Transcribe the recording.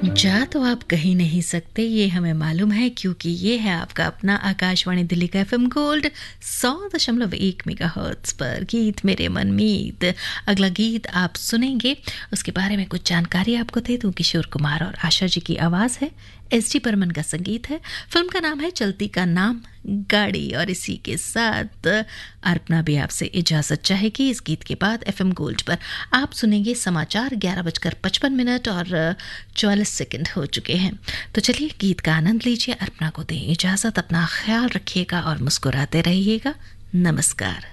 जा तो आप कहीं नहीं सकते, ये हमें मालूम है, क्योंकि ये है आपका अपना आकाशवाणी दिल्ली का एफएम गोल्ड 100.1 मेगाहर्ट्ज पर गीत मेरे मन मीत। अगला गीत आप सुनेंगे, उसके बारे में कुछ जानकारी आपको दे दूं। किशोर कुमार और आशा जी की आवाज़ है, एस डी बर्मन का संगीत है। फिल्म का नाम है चलती का नाम गाड़ी। और इसी के साथ अर्पणा भी आपसे इजाजत चाहेगी। इस गीत के बाद एफएम गोल्ड पर आप सुनेंगे समाचार 11:55 और 44 सेकंड हो चुके हैं। तो चलिए गीत का आनंद लीजिए। अर्पणा को दें इजाजत, अपना ख्याल रखिएगा और मुस्कुराते रहिएगा। नमस्कार।